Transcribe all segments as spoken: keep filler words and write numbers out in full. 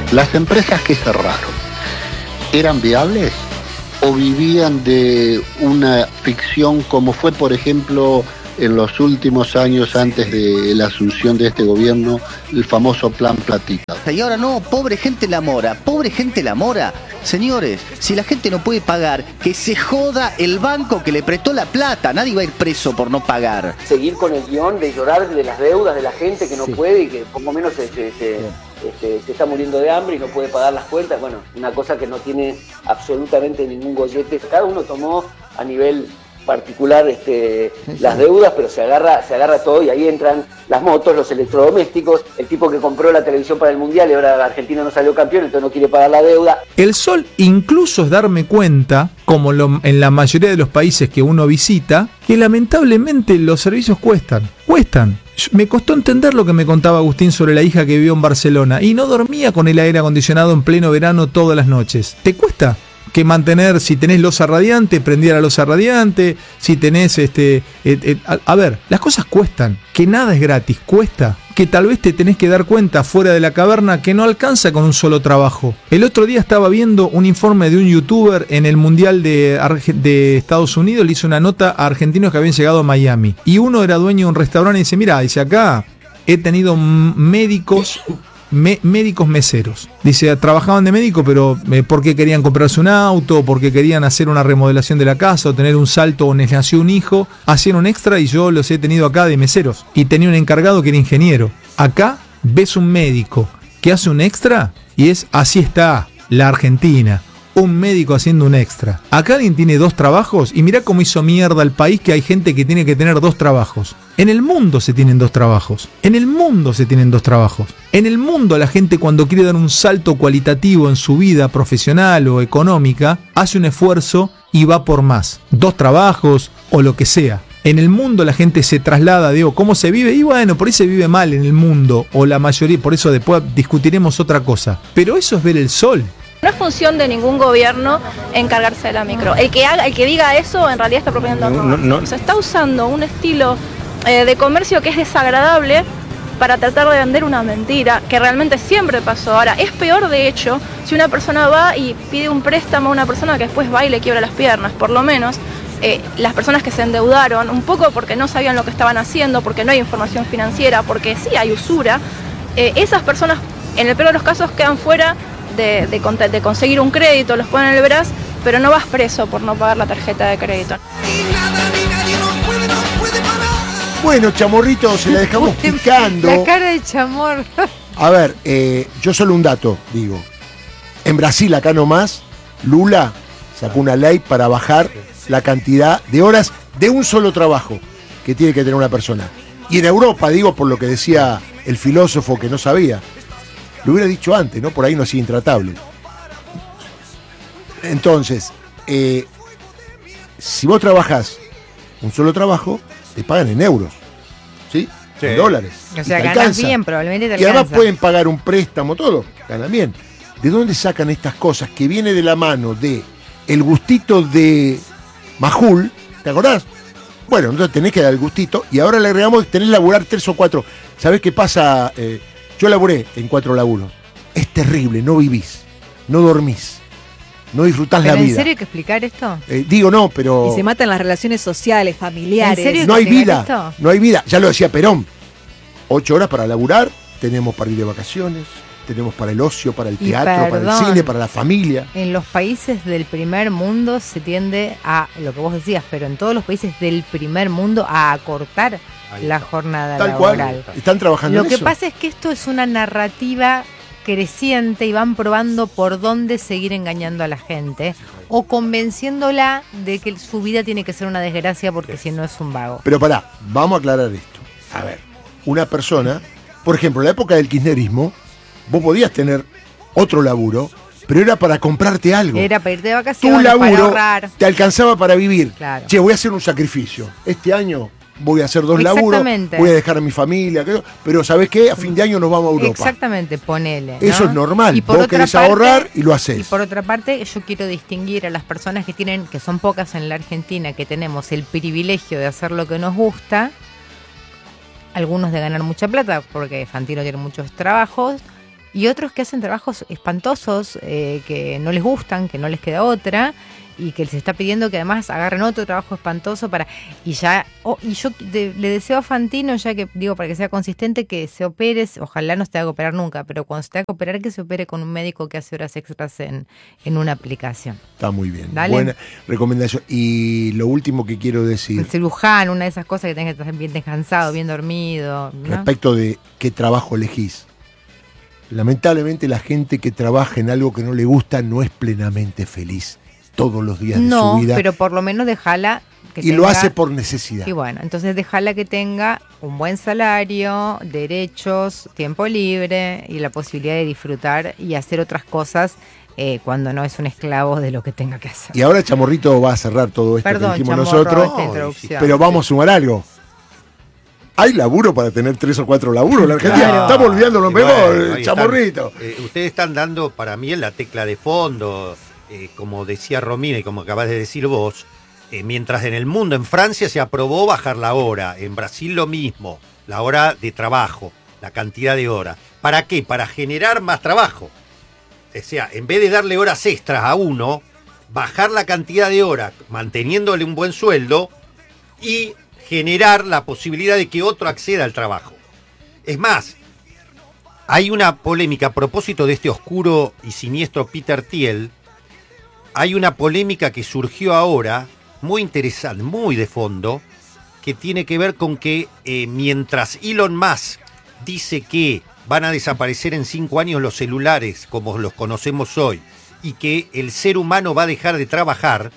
¿Las empresas que cerraron eran viables o vivían de una ficción como fue, por ejemplo, en los últimos años antes de la asunción de este gobierno, el famoso Plan Platita? Y ahora no, pobre gente la mora, pobre gente la mora. Señores, si la gente no puede pagar, que se joda el banco que le prestó la plata. Nadie va a ir preso por no pagar. Seguir con el guión de llorar de las deudas de la gente que no sí. puede y que por lo menos se, se, se, se, se está muriendo de hambre y no puede pagar las cuentas. Bueno, una cosa que no tiene absolutamente ningún gollete. Cada uno tomó a nivel particular este, sí, sí. las deudas, pero se agarra, se agarra todo y ahí entran las motos, los electrodomésticos, el tipo que compró la televisión para el Mundial y ahora Argentina no salió campeón, entonces no quiere pagar la deuda. El sol incluso es darme cuenta, como lo, en la mayoría de los países que uno visita, que lamentablemente los servicios cuestan, cuestan. Me costó entender lo que me contaba Agustín sobre la hija que vivió en Barcelona y no dormía con el aire acondicionado en pleno verano todas las noches. ¿Te cuesta? Que mantener, si tenés losa radiante, prendía la losa radiante, si tenés, este, eh, eh, a, a ver, las cosas cuestan, que nada es gratis, cuesta, que tal vez te tenés que dar cuenta fuera de la caverna que no alcanza con un solo trabajo. El otro día estaba viendo un informe de un youtuber en el Mundial de, Arge- de Estados Unidos, le hizo una nota a argentinos que habían llegado a Miami, y uno era dueño de un restaurante y dice, mira, dice, acá he tenido médicos... Me, médicos meseros. Dice, trabajaban de médico, pero eh, porque querían comprarse un auto, porque querían hacer una remodelación de la casa, o tener un salto, o les nació un hijo, hacían un extra y yo los he tenido acá de meseros. Y tenía un encargado que era ingeniero. Acá ves un médico que hace un extra y es, así está la Argentina. Un médico haciendo un extra. Acá alguien tiene dos trabajos y mirá cómo hizo mierda el país que hay gente que tiene que tener dos trabajos. En el mundo se tienen dos trabajos. En el mundo se tienen dos trabajos. En el mundo la gente cuando quiere dar un salto cualitativo en su vida profesional o económica, hace un esfuerzo y va por más. Dos trabajos o lo que sea. En el mundo la gente se traslada, digo, ¿cómo se vive? Y bueno, por ahí se vive mal en el mundo, o la mayoría, por eso después discutiremos otra cosa. Pero eso es ver el sol. No es función de ningún gobierno encargarse de la micro. El que haga, el que diga eso en realidad está proponiendo no, no, no. Se está usando un estilo eh, de comercio que es desagradable para tratar de vender una mentira, que realmente siempre pasó. Ahora, es peor de hecho si una persona va y pide un préstamo a una persona que después va y le quiebra las piernas. Por lo menos eh, las personas que se endeudaron, un poco porque no sabían lo que estaban haciendo, porque no hay información financiera, porque sí hay usura, eh, esas personas en el peor de los casos quedan fuera De, de, de conseguir un crédito, los ponen en el brazo, pero no vas preso por no pagar la tarjeta de crédito. Bueno, Chamorrito, se la dejamos picando. La cara de Chamor. A ver, eh, yo solo un dato, digo. En Brasil, acá nomás, Lula sacó una ley para bajar la cantidad de horas de un solo trabajo que tiene que tener una persona. Y en Europa, digo, por lo que decía el filósofo que no sabía, lo hubiera dicho antes, ¿no? Por ahí no hacía intratable. Entonces, eh, si vos trabajás un solo trabajo, te pagan en euros, ¿sí? Sí. En dólares. O sea, ganas bien, probablemente te alcanza. Y además pueden pagar un préstamo, todo, ganan bien. ¿De dónde sacan estas cosas que viene de la mano de el gustito de Majul? ¿Te acordás? Bueno, entonces tenés que dar el gustito y ahora le agregamos que tenés que laburar tres o cuatro. ¿Sabés qué pasa? Eh, Yo laburé en cuatro laburos. Es terrible, no vivís, no dormís, no disfrutás la vida. ¿Pero en serio hay que explicar esto? Eh, digo no, pero... Y se matan las relaciones sociales, familiares. ¿En serio no hay vida, esto? no hay vida. Ya lo decía Perón. Ocho horas para laburar, tenemos para ir de vacaciones, tenemos para el ocio, para el teatro, para el cine, para la familia. En los países del primer mundo se tiende a, lo que vos decías, pero en todos los países del primer mundo a acortar la jornada Tal laboral. Cual, están trabajando Lo en que eso. pasa es que esto es una narrativa creciente y van probando por dónde seguir engañando a la gente o convenciéndola de que su vida tiene que ser una desgracia porque si no es un vago. Pero pará, vamos a aclarar esto. A ver, una persona, por ejemplo, en la época del kirchnerismo, vos podías tener otro laburo, pero era para comprarte algo. Era para irte de vacaciones, tu laburo para ahorrar. Te alcanzaba para vivir. Claro. Che, voy a hacer un sacrificio. Este año voy a hacer dos laburos, voy a dejar a mi familia, pero ¿sabés qué? A fin de año nos vamos a Europa. Exactamente, ponele, ¿no? Eso es normal, y por vos otra querés parte, ahorrar y lo haces. Y por otra parte, yo quiero distinguir a las personas que tienen, que son pocas en la Argentina, que tenemos el privilegio de hacer lo que nos gusta, algunos de ganar mucha plata, porque Fantino tiene muchos trabajos, y otros que hacen trabajos espantosos, eh, que no les gustan, que no les queda otra, y que les está pidiendo que además agarren otro trabajo espantoso para y ya oh, y yo de, le deseo a Fantino, ya que digo, para que sea consistente, que se opere, ojalá no se tenga que operar nunca, pero cuando se tenga que operar, que se opere con un médico que hace horas extras en, en una aplicación. Está muy bien. Dale. Buena recomendación. Y lo último que quiero decir, el cirujano, una de esas cosas que tengas que estar bien descansado, bien dormido, ¿no? Respecto de qué trabajo elegís. Lamentablemente la gente que trabaja en algo que no le gusta no es plenamente feliz todos los días no, de su vida. Pero por lo menos déjala que y tenga, lo hace por necesidad. Y bueno, entonces déjala que tenga un buen salario, derechos, tiempo libre y la posibilidad de disfrutar y hacer otras cosas eh, cuando no es un esclavo de lo que tenga que hacer. Y ahora Chamorrito va a cerrar todo esto Perdón, que dijimos Chamorro, nosotros, esta introducción. pero vamos a sumar algo. Hay laburo para tener tres o cuatro laburos en la Argentina. Claro. Estamos olvidando lo mejor, Bueno, ahí Chamorrito. están, eh, ustedes están dando para mí en la tecla de fondo, eh, como decía Romina y como acabas de decir vos, eh, mientras en el mundo, en Francia se aprobó bajar la hora, en Brasil lo mismo, la hora de trabajo, la cantidad de horas. ¿Para qué? Para generar más trabajo. O sea, en vez de darle horas extras a uno, bajar la cantidad de horas, manteniéndole un buen sueldo y generar la posibilidad de que otro acceda al trabajo. Es más, hay una polémica a propósito de este oscuro y siniestro Peter Thiel. Hay una polémica que surgió ahora, muy interesante, muy de fondo, que tiene que ver con que eh, mientras Elon Musk dice que van a desaparecer en cinco años los celulares como los conocemos hoy y que el ser humano va a dejar de trabajar.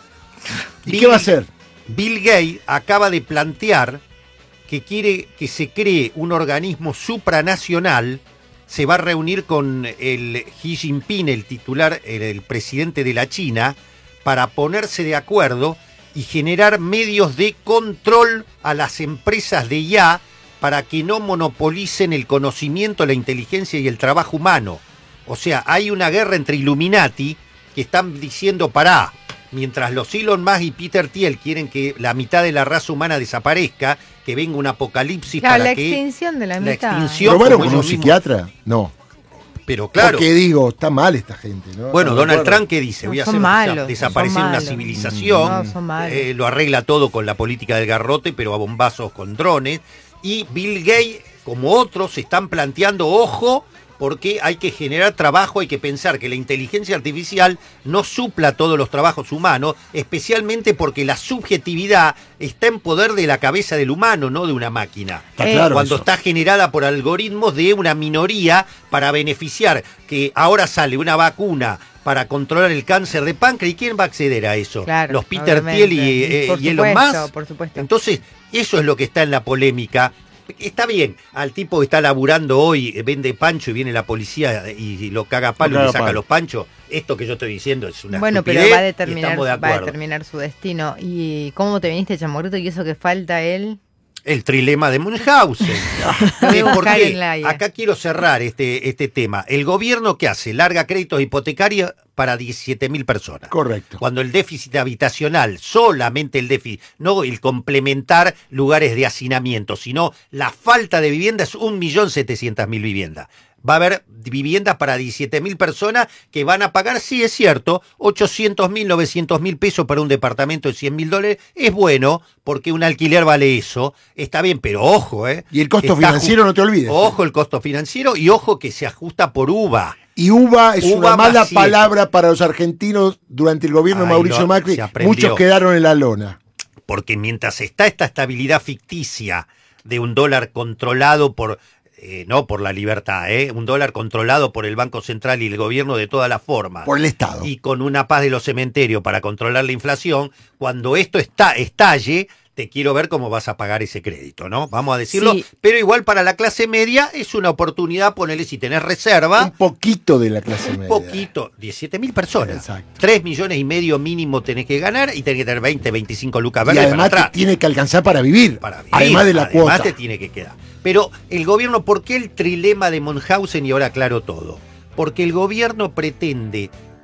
¿Y Bill, qué va a hacer? Bill Gates acaba de plantear que quiere que se cree un organismo supranacional. Se va a reunir con el Xi Jinping, el titular, el, el presidente de la China, para ponerse de acuerdo y generar medios de control a las empresas de I A para que no monopolicen el conocimiento, la inteligencia y el trabajo humano. O sea, hay una guerra entre Illuminati que están diciendo, pará, mientras los Elon Musk y Peter Thiel quieren que la mitad de la raza humana desaparezca, que venga un apocalipsis Claro, para la que... extinción de la, la mitad. extinción, ¿Pero bueno como con un ellos mismos- psiquiatra? No. Pero claro. Porque digo, está mal esta gente, ¿no? Bueno, No, Donald bueno. Trump, ¿qué dice? No, Voy a son hacer malos, desaparecer son una malos. civilización. No, son malos. Eh, lo arregla todo con la política del garrote, pero a bombazos con drones. Y Bill Gates, como otros, se están planteando, ojo, porque hay que generar trabajo, hay que pensar que la inteligencia artificial no supla todos los trabajos humanos, especialmente porque la subjetividad está en poder de la cabeza del humano, no de una máquina. Está claro Cuando eso. está generada por algoritmos de una minoría para beneficiar, que ahora sale una vacuna para controlar el cáncer de páncreas, ¿y quién va a acceder a eso? Claro, Los Peter obviamente. Thiel y, eh, Por y Elon supuesto, Musk. por supuesto. Entonces, eso es lo que está en la polémica. Está bien, al tipo que está laburando hoy, eh, vende pancho y viene la policía y, y lo caga a palo Lo y caga le a saca palo. los panchos. Esto que yo estoy diciendo es una Bueno, pero estupidez va a y determinar, estamos de va a acuerdo. determinar su destino. ¿Y cómo te viniste, Chamorrito? ¿Y eso que falta a él? El trilema de Munchausen. Lo voy a ¿Por buscar qué? en la I A. Acá quiero cerrar este, este tema. El gobierno, ¿qué hace? Larga créditos hipotecarios para diecisiete mil personas. Correcto. Cuando el déficit habitacional, solamente el déficit, no el complementar lugares de hacinamiento, sino la falta de vivienda es un millón setecientas mil viviendas. Va a haber viviendas para diecisiete mil personas que van a pagar, sí es cierto, ochocientos mil, novecientos mil pesos para un departamento de cien mil dólares. Es bueno, porque un alquiler vale eso. Está bien, pero ojo, ¿eh? Y el costo Está financiero, ju- no te olvides. Ojo el costo financiero y ojo que se ajusta por U V A. Y U V A es U V A una mala más siete. palabra para los argentinos durante el gobierno de Ay, Mauricio lo- Macri. se aprendió. Muchos quedaron en la lona. Porque mientras está esta estabilidad ficticia de un dólar controlado por, eh, no por la libertad, eh, un dólar controlado por el Banco Central y el gobierno de todas las formas, Por el Estado. y con una paz de los cementerios para controlar la inflación, cuando esto está, estalle, te quiero ver cómo vas a pagar ese crédito, ¿no? Vamos a decirlo, Sí. pero igual para la clase media es una oportunidad, ponele si tenés reserva, Un poquito de la clase un media. poquito, diecisiete mil personas. Exacto. tres millones y medio mínimo tenés que ganar y tenés que tener veinte, veinticinco lucas Y verdes para además te atrás. tiene que alcanzar para vivir. Para vivir, además de la además cuota. te tiene que quedar. Pero el gobierno, ¿por qué el trilema de Munchausen? Y ahora aclaro todo. Porque el gobierno pretende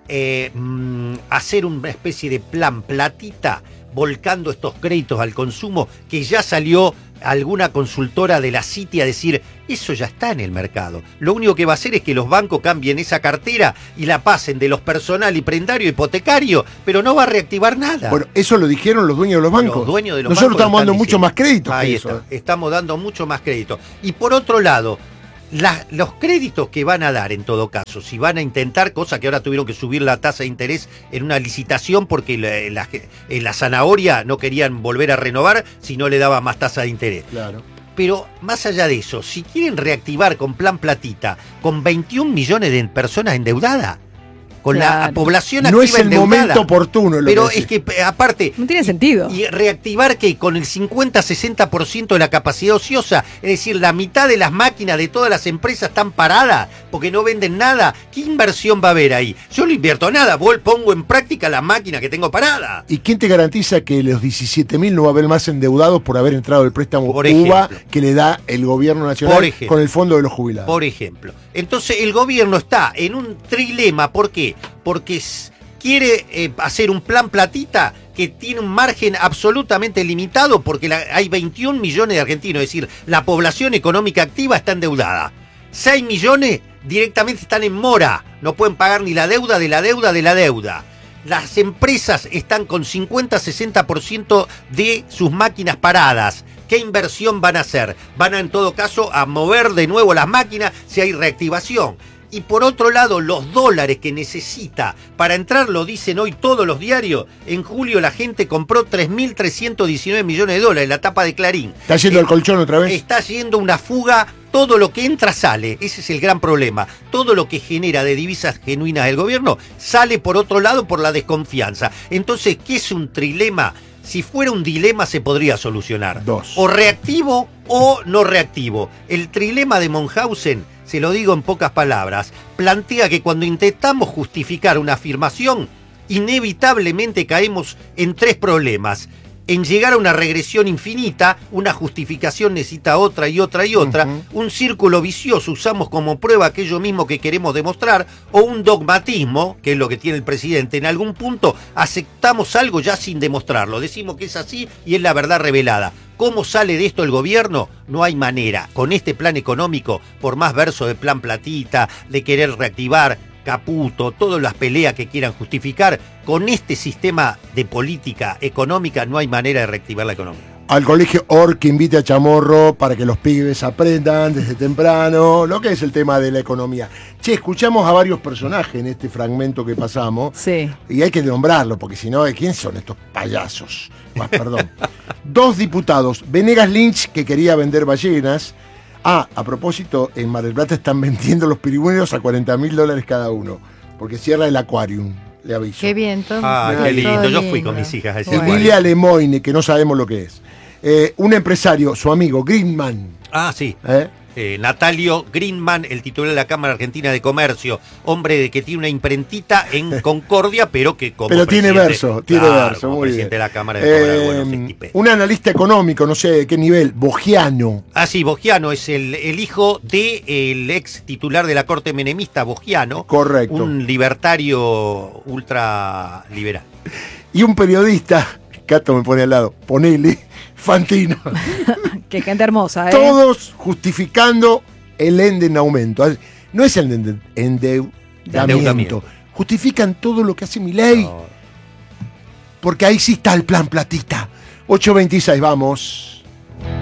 eh, mm, hacer una especie de plan platita, volcando estos créditos al consumo, que ya salió alguna consultora de la Citi a decir, eso ya está en el mercado. Lo único que va a hacer es que los bancos cambien esa cartera y la pasen de los personal y prendario hipotecario, pero no va a reactivar nada. Bueno, eso lo dijeron los dueños de los bancos. Los dueños de los Nosotros bancos estamos dando diciendo. mucho más crédito. Ahí que está, eso. estamos dando mucho más crédito. Y por otro lado, la, los créditos que van a dar en todo caso, si van a intentar, cosa que ahora tuvieron que subir la tasa de interés en una licitación porque la, la, en la zanahoria no querían volver a renovar si no le daba más tasa de interés. Claro. Pero más allá de eso, si quieren reactivar con plan platita, con veintiún millones de personas endeudadas, con Claro. la población No activa es el endeudada, momento oportuno. Lo pero que es que eh, aparte... No tiene sentido. Y reactivar que con el cincuenta a sesenta por ciento de la capacidad ociosa, es decir, la mitad de las máquinas de todas las empresas están paradas porque no venden nada. ¿Qué inversión va a haber ahí? Yo no invierto nada, voy, pongo en práctica la máquina que tengo parada. ¿Y quién te garantiza que los diecisiete mil no va a haber más endeudados por haber entrado el préstamo Por U V A ejemplo. que le da el gobierno nacional Por ejemplo. con el fondo de los jubilados? Por ejemplo. Entonces el gobierno está en un trilema. ¿Por qué? Porque s- quiere eh, hacer un plan platita que tiene un margen absolutamente limitado porque la- hay veintiún millones de argentinos, es decir, la población económica activa está endeudada. seis millones directamente están en mora, no pueden pagar ni la deuda de la deuda de la deuda. Las empresas están con cincuenta a sesenta por ciento de sus máquinas paradas. ¿Qué inversión van a hacer? Van a, en todo caso, a mover de nuevo las máquinas si hay reactivación. Y por otro lado, los dólares que necesita para entrar, lo dicen hoy todos los diarios, en julio la gente compró tres mil trescientos diecinueve millones de dólares, la tapa de Clarín. ¿Está yendo Eh, al colchón otra vez? Está yendo una fuga, todo lo que entra sale, ese es el gran problema. Todo lo que genera de divisas genuinas del gobierno sale por otro lado por la desconfianza. Entonces, ¿qué es un trilema? Si fuera un dilema se podría solucionar. Dos. O reactivo o no reactivo. El trilema de Monhausen, se lo digo en pocas palabras, plantea que cuando intentamos justificar una afirmación, inevitablemente caemos en tres problemas. En llegar a una regresión infinita, una justificación necesita otra y otra y otra, uh-huh. Un círculo vicioso, usamos como prueba aquello mismo que queremos demostrar, o un dogmatismo, que es lo que tiene el presidente, en algún punto aceptamos algo ya sin demostrarlo, decimos que es así y es la verdad revelada. ¿Cómo sale de esto el gobierno? No hay manera. Con este plan económico, por más verso de plan platita, de querer reactivar, Caputo, todas las peleas que quieran justificar, con este sistema de política económica no hay manera de reactivar la economía. Al colegio O R que invite a Chamorro para que los pibes aprendan desde temprano lo que es el tema de la economía. Che, escuchamos a varios personajes en este fragmento que pasamos. Sí. Y hay que nombrarlo, porque si no, ¿quién son estos payasos? Más, perdón. Dos diputados, Venegas Lynch, que quería vender ballenas. Ah, a propósito, en Mar del Plata están vendiendo los pirigüeños a cuarenta mil dólares cada uno, porque cierra el Aquarium, le aviso. Qué bien, todo. Ah, todo qué lindo. lindo. Yo fui con mis hijas a ese Bueno. Emilia Lemoine, que no sabemos lo que es. Eh, un empresario, su amigo, Greenman. Ah, sí. ¿eh? Eh, Natalio Greenman, el titular de la Cámara Argentina de Comercio, hombre de que tiene una imprentita en Concordia, pero que como Pero tiene verso, tiene claro, verso, como muy presidente bien. de la Cámara de cobrar Eh, buenos estipes. un analista económico, no sé de qué nivel, Bogiano. Ah, sí, Bogiano es el, el hijo del ex titular de la Corte Menemista, Bogiano. Correcto. Un libertario ultra liberal. Y un periodista, Cato me pone al lado, ponele, Fantino. Qué gente hermosa, ¿eh? Todos justificando el endeudamiento. No es el ende- endeudamiento. Endeudamiento. Justifican todo lo que hace Milei. No. Porque ahí sí está el plan platita. ocho veintiséis, vamos.